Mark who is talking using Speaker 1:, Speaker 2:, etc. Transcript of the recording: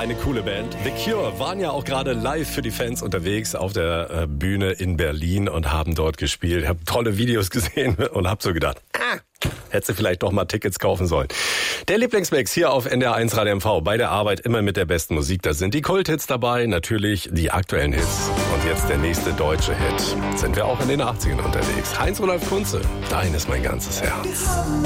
Speaker 1: eine coole Band. The Cure waren ja auch gerade live für die Fans unterwegs auf der Bühne in Berlin und haben dort gespielt. Ich habe tolle Videos gesehen und habe so gedacht, hättest du vielleicht doch mal Tickets kaufen sollen. Der Lieblingsmix hier auf NDR1 Radio MV. Bei der Arbeit immer mit der besten Musik. Da sind die Kulthits dabei, natürlich die aktuellen Hits. Und jetzt der nächste deutsche Hit. Sind wir auch in den 80ern unterwegs. Heinz-Rudolf Kunze, dein ist mein ganzes Herz.